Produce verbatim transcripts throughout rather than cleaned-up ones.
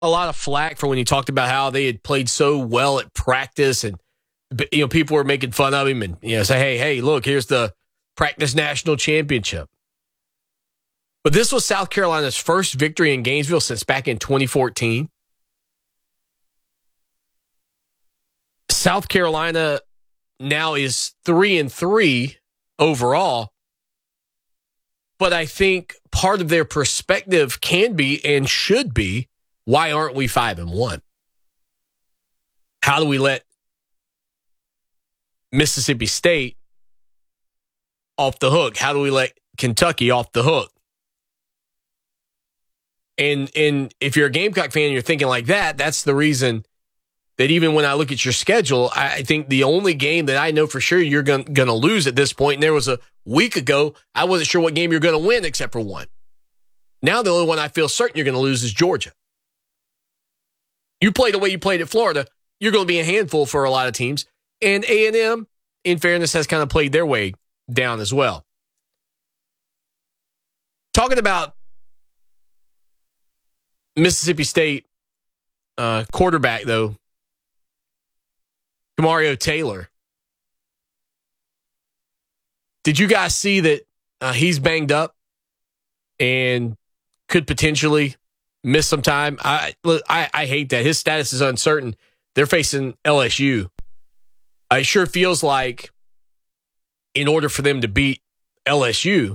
a lot of flack for when he talked about how they had played so well at practice, and you know people were making fun of him and you know say, hey, hey, look, here's the practice national championship. But this was South Carolina's first victory in Gainesville since back in twenty fourteen. South Carolina now is three and three overall. But I think part of their perspective can be and should be, why aren't we five and one? How do we let Mississippi State off the hook? How do we let Kentucky off the hook? And and if you're a Gamecock fan and you're thinking like that, that's the reason that even when I look at your schedule, I think the only game that I know for sure you're going to lose at this point, and there was a week ago, I wasn't sure what game you're going to win except for one. Now the only one I feel certain you're going to lose is Georgia. You play the way you played at Florida, you're going to be a handful for a lot of teams. And A and M, in fairness, has kind of played their way down as well. Talking about Mississippi State uh, quarterback, though, Mario Taylor. Did you guys see that uh, he's banged up and could potentially miss some time? I, I I hate that. His status is uncertain. They're facing L S U. It sure feels like in order for them to beat L S U,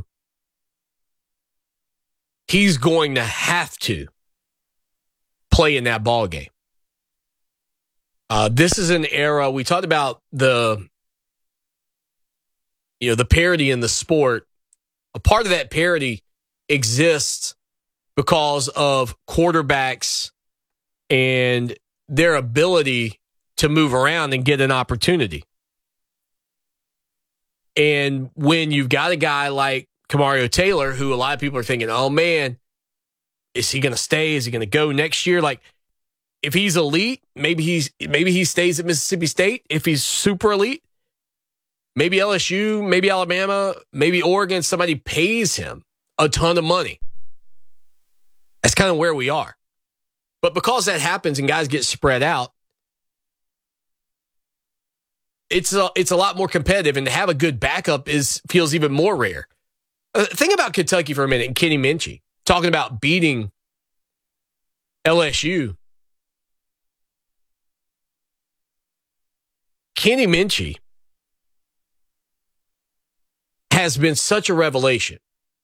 he's going to have to play in that ball game. Uh, this is an era, we talked about the, you know, the parity in the sport. A part of that parity exists because of quarterbacks and their ability to move around and get an opportunity. And when you've got a guy like Kamario Taylor, who a lot of people are thinking, oh man, is he going to stay? Is he going to go next year? Like, if he's elite, maybe he's maybe he stays at Mississippi State. If he's super elite, maybe L S U, maybe Alabama, maybe Oregon, somebody pays him a ton of money. That's kind of where we are. But because that happens and guys get spread out, it's a, it's a lot more competitive, and to have a good backup is feels even more rare. Uh, think about Kentucky for a minute and Kenny Minchey talking about beating L S U. Kenny Minchey has been such a revelation.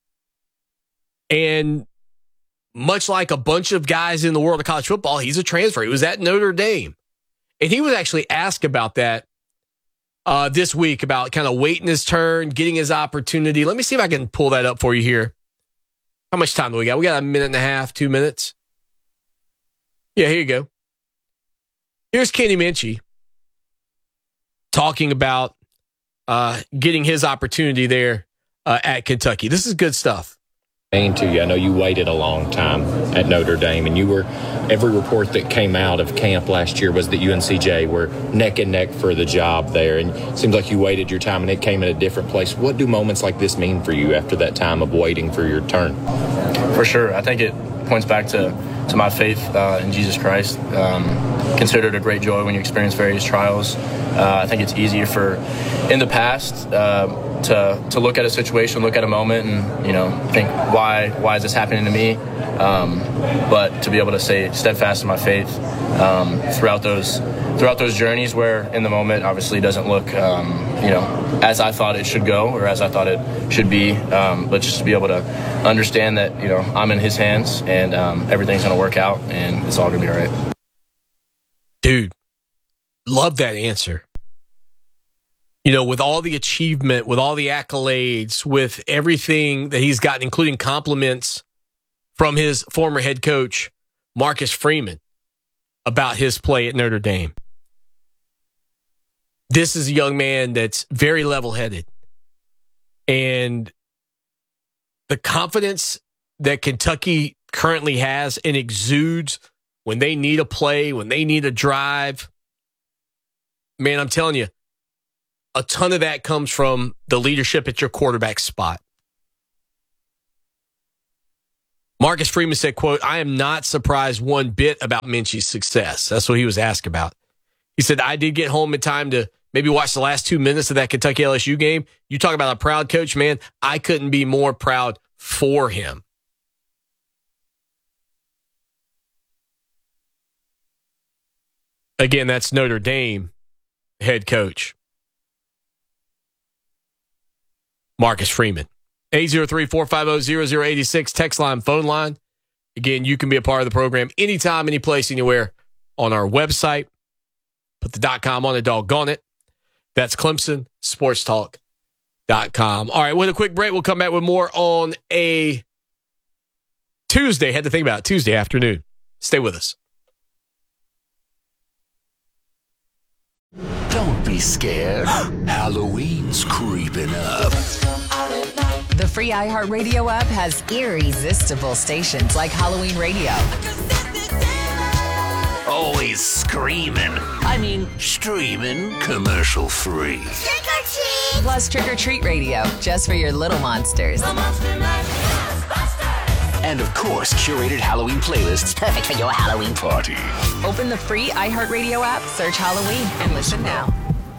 And much like a bunch of guys in the world of college football, he's a transfer. He was at Notre Dame. And he was actually asked about that uh, this week, about kind of waiting his turn, getting his opportunity. Let me see if I can pull that up for you here. How much time do we got? We got a minute and a half, two minutes. Yeah, here you go. Here's Kenny Minchey talking about uh, getting his opportunity there uh, at Kentucky. This is good stuff. To you, I know you waited a long time at Notre Dame, and you were, every report that came out of camp last year was that you and C J were neck and neck for the job there, and it seems like you waited your time and it came in a different place. What do moments like this mean for you after that time of waiting for your turn? For sure. I think it points back to, to my faith uh, in Jesus Christ. Um, consider it a great joy when you experience various trials. Uh, I think it's easier for, in the past, uh, to to look at a situation, look at a moment, and you know think why why is this happening to me? Um, but to be able to stay steadfast in my faith um, throughout those throughout those journeys, where in the moment obviously doesn't look um, you know as I thought it should go or as I thought it should be, um, but just to be able to understand that you know I'm in His hands and um, everything's going to work out and it's all going to be all right. Dude, love that answer. You know, with all the achievement, with all the accolades, with everything that he's gotten, including compliments from his former head coach, Marcus Freeman, about his play at Notre Dame. This is a young man that's very level-headed. And the confidence that Kentucky currently has and exudes when they need a play, when they need a drive, man, I'm telling you, a ton of that comes from the leadership at your quarterback spot. Marcus Freeman said, quote, I am not surprised one bit about Minchie's success. That's what he was asked about. He said, I did get home in time to maybe watch the last two minutes of that Kentucky L S U game. You talk about a proud coach, man. I couldn't be more proud for him. Again, that's Notre Dame head coach Marcus Freeman. eight oh three, four five zero, zero zero eight six, text line, phone line. Again, you can be a part of the program anytime, any place, anywhere on our website. Put the .com on it, doggone it. That's Clemson Sports Talk dot com. All right, with a quick break, we'll come back with more on a Tuesday. Had to think about it, Tuesday afternoon. Stay with us. Don't be scared. Halloween's creeping up. The free iHeartRadio app has irresistible stations like Halloween Radio. Always screaming. I mean, streaming commercial free. Trick or treat! Plus Trick or Treat Radio, just for your little monsters. And of course, curated Halloween playlists perfect for your Halloween party. Open the free iHeartRadio app, search Halloween, and listen now.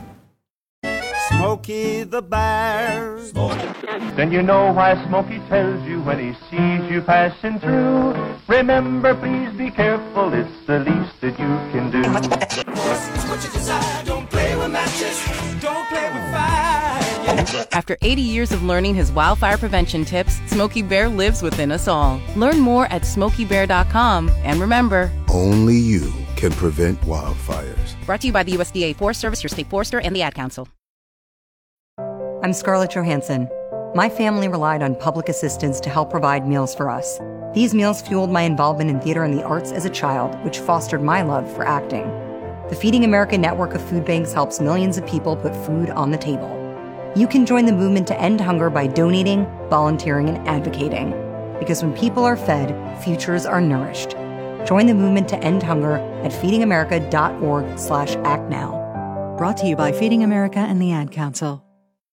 Smokey the Bear. Then you know why Smokey tells you when he sees you passing through. Remember, please be careful, it's the least that you can do. What you desire, don't play with matches, don't play with fire. After eighty years of learning his wildfire prevention tips, Smokey Bear lives within us all. Learn more at smokey bear dot com. And remember, only you can prevent wildfires. Brought to you by the U S D A Forest Service, your state forester, and the Ad Council. I'm Scarlett Johansson. My family relied on public assistance to help provide meals for us. These meals fueled my involvement in theater and the arts as a child, which fostered my love for acting. The Feeding America network of food banks helps millions of people put food on the table. You can join the movement to end hunger by donating, volunteering, and advocating. Because when people are fed, futures are nourished. Join the movement to end hunger at feeding america dot org slash act now. Brought to you by Feeding America and the Ad Council.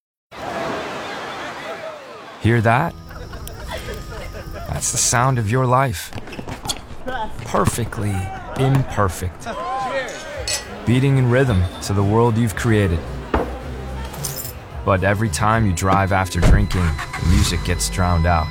Hear that? That's the sound of your life. Perfectly imperfect. Beating in rhythm to the world you've created. But every time you drive after drinking, the music gets drowned out.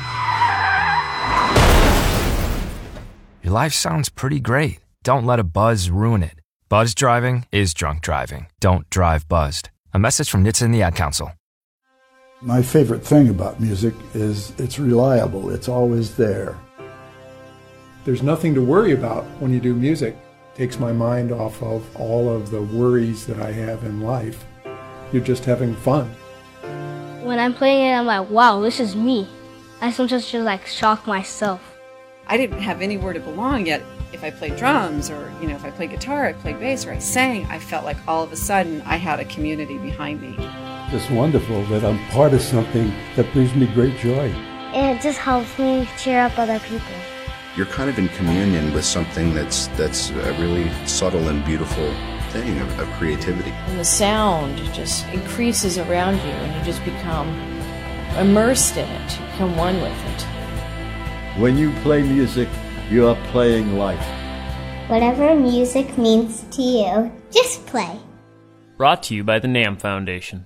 Your life sounds pretty great. Don't let a buzz ruin it. Buzz driving is drunk driving. Don't drive buzzed. A message from N H T S A and the Ad Council. My favorite thing about music is it's reliable. It's always there. There's nothing to worry about when you do music. It takes my mind off of all of the worries that I have in life. You're just having fun. When I'm playing it, I'm like, wow, this is me. I sometimes just like shock myself. I didn't have anywhere to belong yet. If I played drums or, you know, if I played guitar, I played bass, or I sang, I felt like all of a sudden I had a community behind me. It's wonderful that I'm part of something that brings me great joy. And it just helps me cheer up other people. You're kind of in communion with something that's that's a really subtle and beautiful thing of, of creativity. And the sound just increases around you and you just become immersed in it. You become one with it. When you play music, you are playing life. Whatever music means to you, just play. Brought to you by the NAMM Foundation.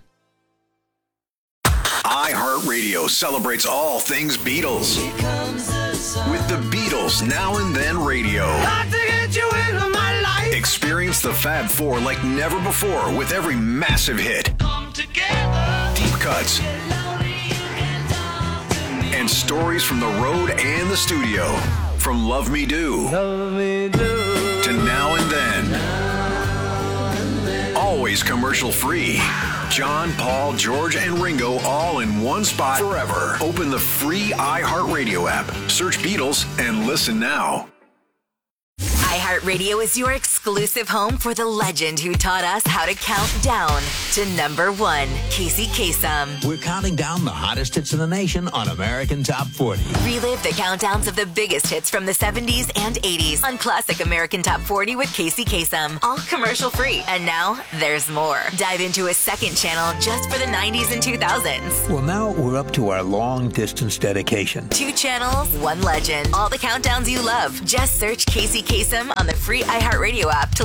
iHeartRadio celebrates all things Beatles. With the Beatles Now and Then Radio. Experience the Fab Four like never before with every massive hit. Deep cuts. And stories from the road and the studio. From Love Me Do, Love Me Do. To Now and Then. Always commercial free. John, Paul, George, and Ringo all in one spot forever. Open the free iHeartRadio app. Search Beatles and listen now. iHeartRadio is your exclusive home for the legend who taught us how to count down to number one, Casey Kasem. We're counting down the hottest hits in the nation on American Top forty. Relive the countdowns of the biggest hits from the seventies and eighties on Classic American Top forty with Casey Kasem. All commercial free. And now there's more. Dive into a second channel just for the nineties and two thousands. Well, now we're up to our long distance dedication. Two channels, one legend. All the countdowns you love. Just search Casey Kasem on the free iHeartRadio app to